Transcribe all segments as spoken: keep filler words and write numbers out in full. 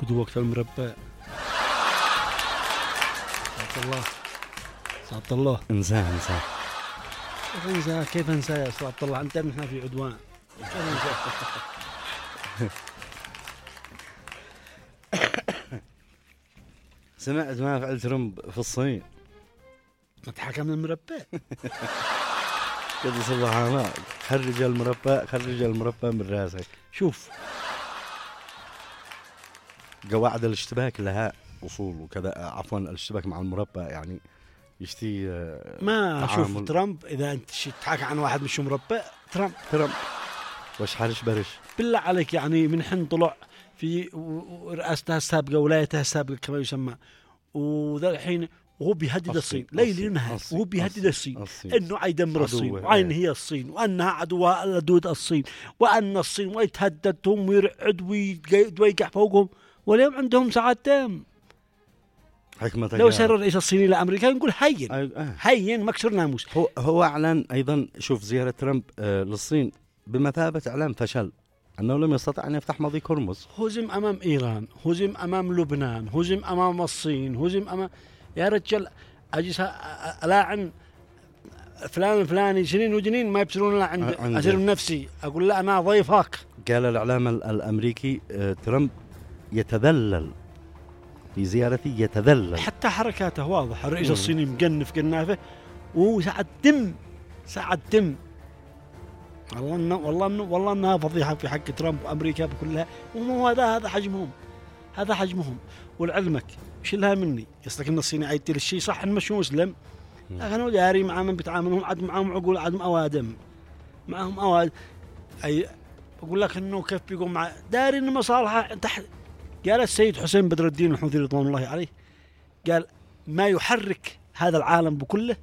خذوا وقت المربع. سعادة الله سعادة الله انساه انساه كيف انساه كيف انساه يا سعادة الله؟ انت نحن في عدوان كيف انساه؟ سمعت ما فعل ترامب في الصين؟ نتحكم المربع. كذا سبحان الله، خرج المربع خرج المربع من راسك. شوف قواعد الاشتباك لها أصول وكذا، عفوا الاشتباك مع المربع يعني يشتي ما تعامل. شوف ترامب إذا أنت تحكي عن واحد مش مربع، ترامب ترامب وش حرش برش بالله عليك، يعني من حين طلع في رئاستها السابقة ولايتها السابقة كما يسمى، وذا الحين وهو بيهدد الصين ليل نهار، وهو بيهدد الصين, الصين. انه عيدمر الصين وعين هي الصين وانها عدوها لدود الصين وان الصين ويتهددهم ويرعد ويوقع فوقهم، واليوم عندهم ساعتين. حكمة لو سار الرئيس الصيني لامريكا نقول هين آه. هين مكسر ناموس. هو هو اعلن ايضا، شوف زيارة ترامب آه للصين بمثابة اعلان فشل، أنه لم يستطع أن يفتح مضيق هرمز. هزم أمام إيران، هزم أمام لبنان، هزم أمام الصين، هزم أمام يا رجال. أجلس ألاعن فلان الفلاني سنين وجنين ما يبصرون إلا عند أسر نفسي، أقول لا أنا ضيفك. قال الإعلام الأمريكي آه ترامب يتذلل في زيارته، يتذلل حتى حركاته واضحة. الرئيس الصيني مقنف قنافه وساعة دم ساعة دم. والله إنه والله إنه والله إنها فضيحة في حق ترامب وأمريكا كلها. ومو هذا هذا حجمهم هذا حجمهم. ولعلمك وش لها مني يصلك إن الصيني عيد الشيء صح إن مش مسلم، لكن هو داري مع من بيتعاملهم عد معهم عقول عدم أوادم معهم أواد. أي أقول لك إنه كيف بيقوم مع داري إن مصالحة تحت. قال السيد حسين بدر الدين الحوثي رضوان الله عليه، قال ما يحرك هذا العالم بكله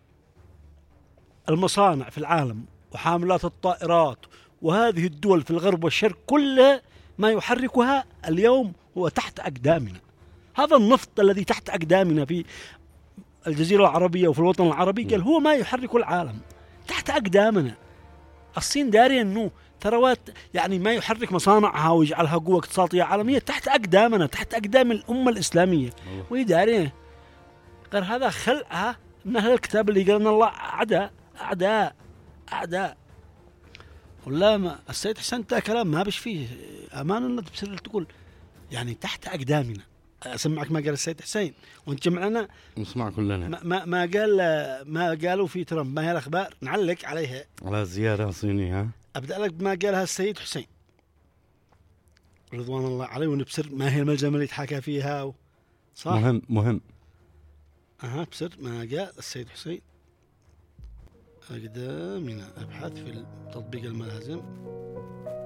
المصانع في العالم وحاملات الطائرات وهذه الدول في الغرب والشرق كلها ما يحركها اليوم هو تحت أقدامنا. هذا النفط الذي تحت أقدامنا في الجزيرة العربية وفي الوطن العربي، قال هو ما يحرك العالم تحت أقدامنا. الصين دارية أنه ثروات يعني ما يحرك مصانعها ويجعلها قوة اقتصادية عالمية تحت أقدامنا، تحت أقدام الأمة الإسلامية. وهي دارية غير هذا خلقها من أهل الكتاب اللي قال أن الله أعداء أعداء أعداء. ولا ما السيد حسن تا كلام ما بش فيه أمان أنه تبصر تقول يعني تحت أقدامنا. أسمعك ما قال السيد حسين وانت جمعنا نسمع كلنا. ما, ما, ما قال ما قالوا في ترامب. ما هي الأخبار نعلق عليها على زيارة صينية. أبدأ لك بما قالها السيد حسين رضوان الله عليه ونبصر ما هي الملزمة اللي يتحكى فيها و... صح مهم مهم. أها بصر ما قال السيد حسين أقدامنا أبحث في تطبيق الملازم.